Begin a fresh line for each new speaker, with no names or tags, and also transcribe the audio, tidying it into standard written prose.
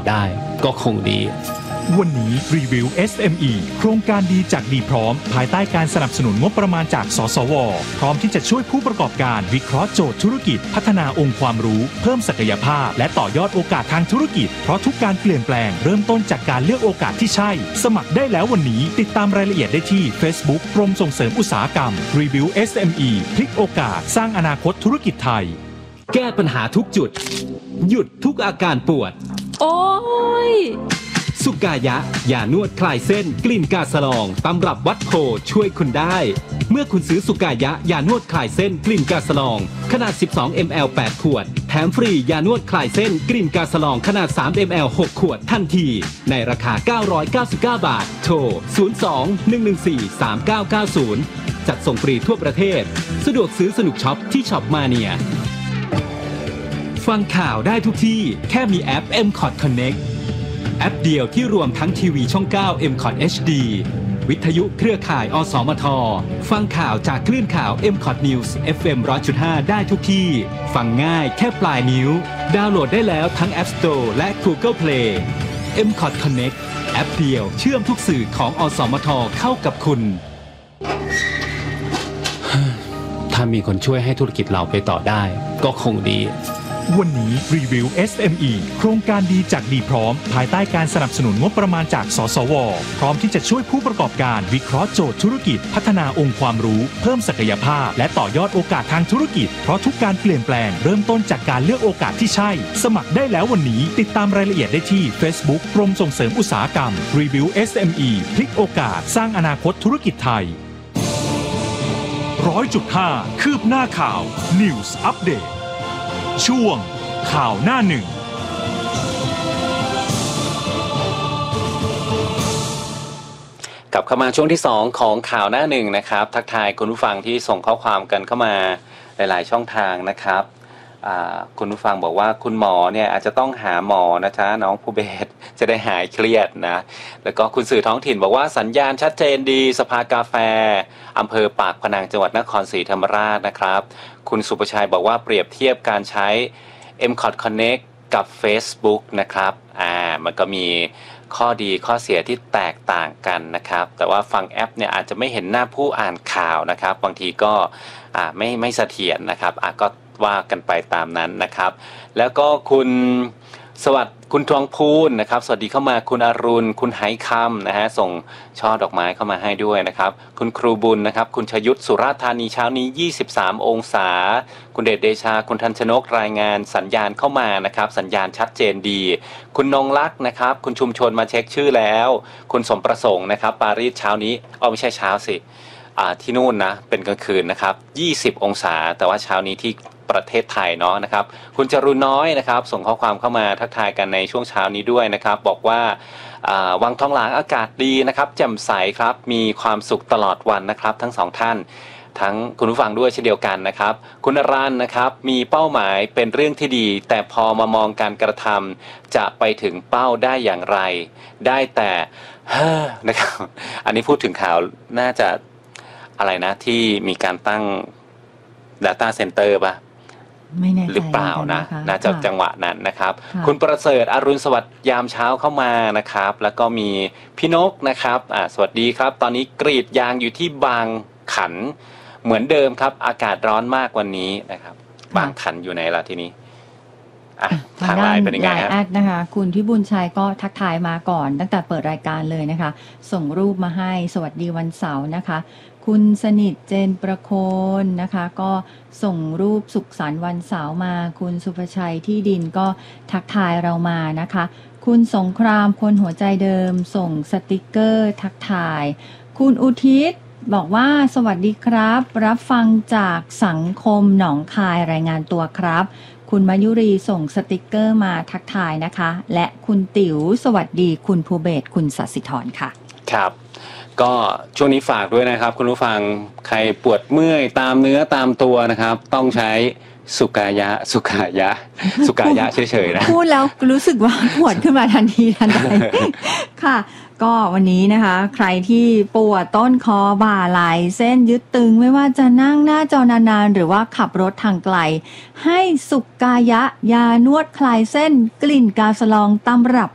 ได้ก็คงดี
วันนี้รีวิว SME โครงการดีจากดีพร้อมภายใต้การสนับสนุนงบประมาณจากสสวพร้อมที่จะช่วยผู้ประกอบการวิเคราะห์โจทย์ธุรกิจพัฒนาองค์ความรู้เพิ่มศักยภาพและต่อยอดโอกาสทางธุรกิจเพราะทุกการเปลี่ยนแปลงเริ่มต้นจากการเลือกโอกาสที่ใช่สมัครได้แล้ววันนี้ติดตามรายละเอียดได้ที่ Facebook กรมส่งเสริมอุตสาหกรรมรีวิว SME พลิกโอกาสสร้างอนาคตธุรกิจไทย
แก้ปัญหาทุกจุดหยุดทุกอาการปวด
โอ้ย
สุกายะยานวดคลายเส้นกลิ่นกาสลองตำรับวัดโพช่วยคุณได้เมื่อคุณซื้อสุกายะยานวดคลายเส้นกลิ่นกาสลองขนาด12 ml 8 ขวดแถมฟรียานวดคลายเส้นกลิ่นกาสลองขนาด3 ml 6 ขวดทันทีในราคา999 บาทโทร02-114-3990จัดส่งฟรีทั่วประเทศสะดวกซื้อสนุกช็อปที่ช็อปมาเนียฟังข่าวได้ทุกที่แค่มีแอป MCOT Connectแอปเดียวที่รวมทั้งทีวีช่อง 9 MCOT HD วิทยุเครือข่ายอสมทฟังข่าวจากคลื่นข่าว MCOT News FM 100.5 ได้ทุกที่ฟังง่ายแค่ปลายนิ้วดาวน์โหลดได้แล้วทั้ง App Store และ Google Play MCOT Connect แอปเดียวเชื่อมทุกสื่อของอสมทเข้ากับคุณ
ถ้ามีคนช่วยให้ธุรกิจเราไปต่อได้ก็คงดี
วันนี้รีวิว SME โครงการดีจากดีพร้อมภายใต้การสนับสนุนงบประมาณจากสสวพร้อมที่จะช่วยผู้ประกอบการวิเคราะห์โจทย์ธุรกิจพัฒนาองค์ความรู้เพิ่มศักยภาพและต่อยอดโอกาสทางธุรกิจเพราะทุกการเปลี่ยนแปลงเริ่มต้นจากการเลือกโอกาสที่ใช่สมัครได้แล้ววันนี้ติดตามรายละเอียดได้ที่ Facebook กรมส่งเสริมอุตสาหกรรมรีวิว SME พลิกโอกาสสร้างอนาคตธุรกิจไทย100.5 คืบหน้าข่าว News Update ช่วงข่าวหน้าหนึ่ง
กลับเข้ามาช่วงที่2ของข่าวหน้าหนึ่งนะครับทักทายคุณผู้ฟังที่ส่งข้อความกันเข้ามาหลายๆช่องทางนะครับคุณผู้ฟังบอกว่าคุณหมอเนี่ยอาจจะต้องหาหมอนะจ๊ะน้องภูเบศจะได้หายเครียดนะแล้วก็คุณสื่อท้องถิ่นบอกว่าสัญญาณชัดเจนดีสภากาแฟอำเภอปากพนังจังหวัดนครศรีธรรมราชนะครับคุณสุประชัยบอกว่าเปรียบเทียบการใช้ MCOT Connect กับ Facebook นะครับมันก็มีข้อดีข้อเสียที่แตกต่างกันนะครับแต่ว่าฟังแอปเนี่ยอาจจะไม่เห็นหน้าผู้อ่านข่าวนะครับบางทีก็ไม่เสถียรนะครับก็ว่ากันไปตามนั้นนะครับแล้วก็คุณคุณทวงพูนนะครับสวัสดีเข้ามาคุณอรุณคุณไหคำนะฮะส่งช่อดอกไม้เข้ามาให้ด้วยนะครับคุณครูบุญนะครับคุณชยุทธสุราษฎร์ธานีเช้านี้23องศาคุณเดชเดชาคุณทันชนกรายงานสัญญาณเข้ามานะครับสัญญาณชัดเจนดีคุณนงลักษณ์นะครับคุณชุมชนมาเช็คชื่อแล้วคุณสมประสงค์นะครับปารีสเช้านี้ไม่ใช่เช้าสิที่นู่นนะเป็นกลางคืนนะครับ20องศาแต่ว่าเช้านี้ที่ประเทศไทยเนาะนะครับคุณจรุณน้อยนะครับส่งข้อความเข้ามาทักทายกันในช่วงเช้านี้ด้วยนะครับบอกว่าวังทองหลางอากาศดีนะครับแจ่มใสครับมีความสุขตลอดวันนะครับทั้งสองท่านทั้งคุณผู้ฟังด้วยเช่นเดียวกันนะครับคุณอรัญนะครับมีเป้าหมายเป็นเรื่องที่ดีแต่พอมามองการกระทำจะไปถึงเป้าได้อย่างไรได้แต่นะครับอันนี้พูดถึงข่าวน่าจะอะไรนะที่มีการตั้ง Data Center ป่ะ
ไม่แน่ใจ
หรือเปล่านะน่าจะจังหวะนั้นนะครับคุณประเสริฐอรุณสวัสดิ์ยามเช้าเข้ามานะครับแล้วก็มีพี่นกนะครับสวัสดีครับตอนนี้กรีดยางอยู่ที่บางขันเหมือนเดิมครับอากาศร้อนมากวันนี้นะครับบางขันอยู่ไหนล่ะทีนี้ทางไลน์เป็นยังไงฮะ
นะคะคุณพิบูลชัยก็ทักทายมาก่อนตั้งแต่เปิดรายการเลยนะคะส่งรูปมาให้สวัสดีวันเสาร์นะคะคุณสนิทเจนประโคนนะคะก็ส่งรูปสุขสันต์วันเสาร์มาคุณสุภชัยที่ดินก็ทักทายเรามานะคะคุณสงครามคนหัวใจเดิมส่งสติกเกอร์ทักทายคุณอุทิศบอกว่าสวัสดีครับรับฟังจากสังคมหนองคายรายงานตัวครับคุณมายุรีส่งสติกเกอร์มาทักทายนะคะและคุณติ๋วสวัสดีคุณภูเบศคุณศศิธรค่ะ
ครับก็ช่วงนี้ฝากด้วยนะครับคุณผู้ฟังใครปวดเมื่อยตามเนื้อตามตัวนะครับต้องใช้สุกายะเฉยๆนะ
พูดแล้วรู้สึกว่าปวดขึ้นมาทันทีทันใดค่ะก็วันนี้นะคะใครที่ปวดต้นคอบ่าไหล่เส้นยึดตึงไม่ว่าจะนั่งหน้าจอนานๆหรือว่าขับรถทางไกลให้สุกายะยานวดคลายเส้นกลิ่นกาสลองตำรับ